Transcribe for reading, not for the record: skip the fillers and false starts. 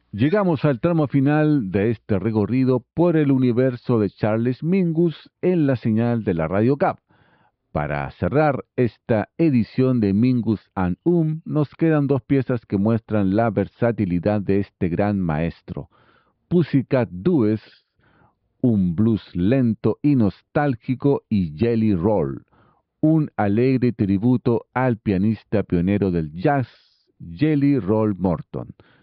Llegamos al tramo final de este recorrido por el universo de Charles Mingus en la señal de la Radio Cap. Para cerrar esta edición de Mingus and nos quedan dos piezas que muestran la versatilidad de este gran maestro. Pussycat Duets, un blues lento y nostálgico, y Jelly Roll, un alegre tributo al pianista pionero del jazz, Jelly Roll Morton.